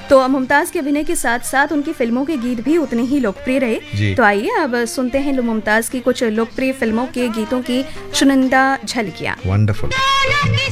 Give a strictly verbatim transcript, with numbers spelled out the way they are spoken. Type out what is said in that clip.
तो मुमताज़ के अभिनय के साथ साथ उनकी फिल्मों के गीत भी उतने ही लोकप्रिय रहे। तो आइए अब सुनते हैं मुमताज़ की कुछ लोकप्रिय फिल्मों के गीतों की चुनिंदा झलकियां। वंडरफुल।